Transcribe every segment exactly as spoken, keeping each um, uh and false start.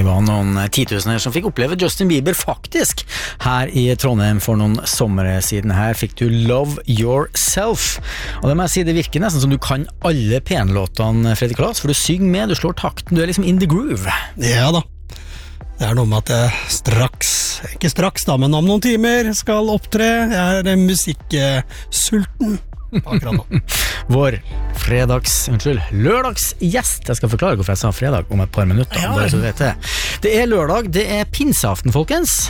Vi var noen titusener som fikk oppleve Justin Bieber faktisk her i Trondheim for noen sommer siden. Her fikk du Love Yourself. Og det må jeg si, det virker nesten som du kan alle penlåtene, Freddy Kalas, for du synger med, du slår takten, du er liksom in the groove. Ja da. Det er noe med at jeg straks, ikke straks da, men om noen timer skal opptre. Jeg er musikksulten akkurat nå. Vår fredags, unnskyld, lørdagsgjest. Jeg skal forklare hvorfor jeg sa fredag om et par minutter. Ja, bare så du vet det. Det er lørdag, det er pinseaften, folkens.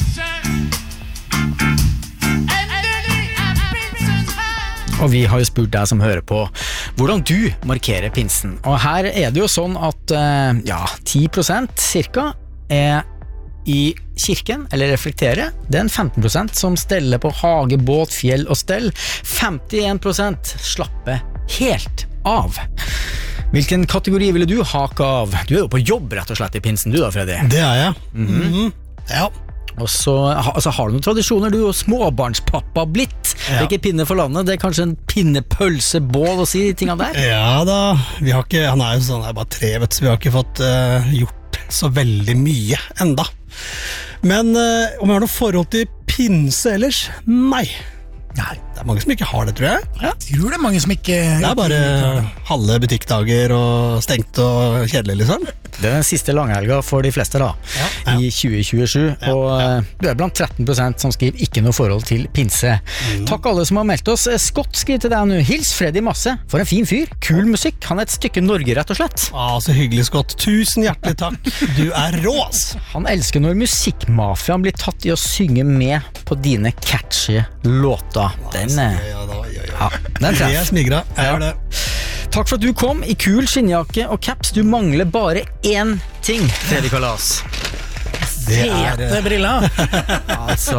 Og vi har jo spurt deg som hører på hvordan du markerer pinsen. Og her er det jo sånn at ja, ti prosent cirka er i kirken, eller reflekterer. Det er en femten prosent som steller på hage, båt, fjell og stell. femtien prosent slapper helt av. Hvilken kategori ville du hake av? Du er jo på jobb rett og slett i pinsen du da, Freddy. Det er jeg. Mhm. Mhm. Ja. Og så altså, har du noen tradisjoner, du er jo småbarnspappa blitt. Det er Ja. ikke pinne for landet, det er kanskje en pinnepølsebål å si de tingene der. Ja da, vi har ikke, han er jo sånn, han er bare tre, vet du, så vi har ikke fått uh, gjort så veldig mye enda. Men uh, om jeg har noe forhold til pinse ellers? Nei. Nei, det er mange som ikke har det, tror jeg. Jeg tror det er mange som ikke... Det er bare halve butikkdager og stengt og kjedelig, liksom. Det er den siste langhelga for de fleste da, Ja, ja. i tjue tjuesju, Ja, og ja. eh, du er blant tretten prosent som skriver ikke noe forhold til pinse. Mm. Takk alle som har meldt oss. Scott skriver til deg nå, hils Freddy masse, for en fin fyr, kul musikk, han er et stykke Norge rett og slett. Ah, så hyggelig, Scott. Tusen hjertelig takk. Du er rås. Han elsker når musikkmafiaen blir tatt i å synge med på dine catchy låter. Den, eh, Ja, da, ja, ja. ja, den treff. Jeg smigra. Jeg Ja. gjør det. Takk for at du kom i kul skinnjakke og caps. Du mangler bare én ting, Freddy Kalas. Det er Fete eh, briller. Altså,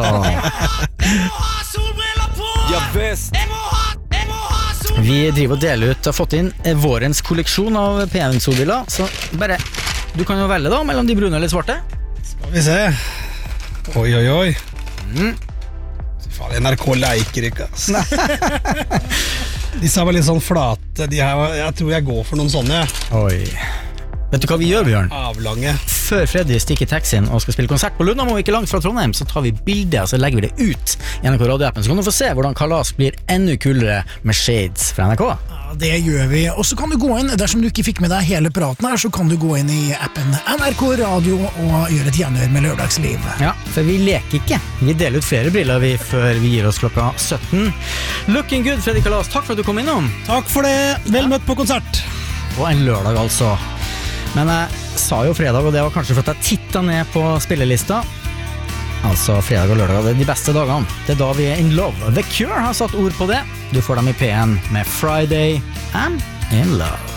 Ja, best. vi driver og deler ut, har fått inn eh, vårens kolleksjon av P N-solbriller, så bare, du kan jo velge da, mellom de brune eller svarte. Skal vi se. Oi, oi, oi. Mm. Faen, N R K leiker ikke, ass. Disse var litt sånn flate. De her, var- jeg tror jeg går for noen sånne. Oi. Vet du hva vi gjør, Bjørn? Avlange. Før Freddy stikker taxien og skal spille konsert på Lundamo, ikke langt fra Trondheim, så tar vi bildet, og så legger vi det ut i N R K radioappen, så kan du få se hvordan Kalas blir enda kulere med shades fra N R K. Ja, det gjør vi. Og så kan du gå inn, dersom du ikke fikk med deg hele praten her, så kan du gå inn i appen N R K Radio og gjøre et gjenhør med lørdagsliv. Ja, for vi leker ikke. Vi deler ut flere briller vi før vi gir oss klokka sytten. Looking good, Freddy Kalas. Takk for at du kom innom. Takk for det. Vel møtt på konsert. Og en lørdag altså. Men jeg sa jo fredag, og det var kanskje for at jeg tittet ned på spillelista. Altså fredag og lørdag, det er de beste dagene. Det er da vi er in love. The Cure har satt ord på det. Du får dem i P N med Friday I'm in Love.